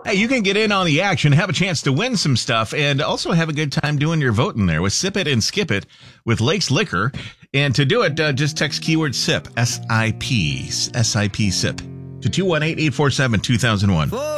Hey, you can get in on the action, have a chance to win some stuff, and also have a good time doing your voting there with Sip It and Skip It with Lakes Liquor. And to do it, just text keyword SIP, S-I-P, SIP, SIP, to 218-847-2001.